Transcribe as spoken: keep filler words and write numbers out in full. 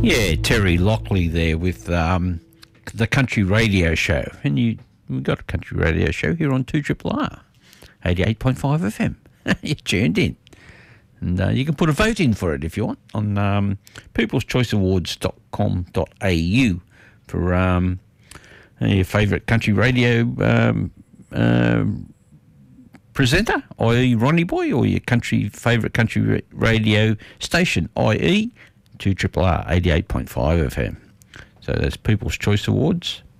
Yeah, Terry Lockley there with um, the Country Radio Show. And you, we've got a Country Radio Show here on two R R R, eighty-eight point five F M. You're tuned in. And uh, you can put a vote in for it if you want on um, peoples choice awards dot com dot a u for um, your favourite country radio um, um, presenter, that is. Ronnie Boy, or your country favourite country radio station, that is two R R R eighty-eight point five F M. So that's People's Choice Awards